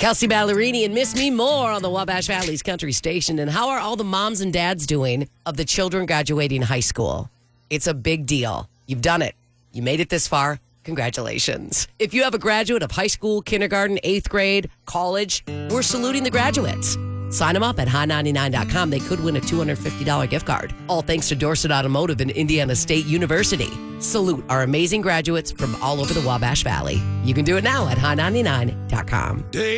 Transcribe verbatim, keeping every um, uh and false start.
Kelsey Ballerini and Miss Me More on the Wabash Valley's Country Station. And how are all the moms and dads doing of the children graduating high school? It's a big deal. You've done it. You made it this far. Congratulations. If you have a graduate of high school, kindergarten, eighth grade, college, we're saluting the graduates. Sign them up at high ninety-nine dot com. They could win a two hundred fifty dollars gift card. All thanks to Dorset Automotive and Indiana State University. Salute our amazing graduates from all over the Wabash Valley. You can do it now at high ninety-nine dot com.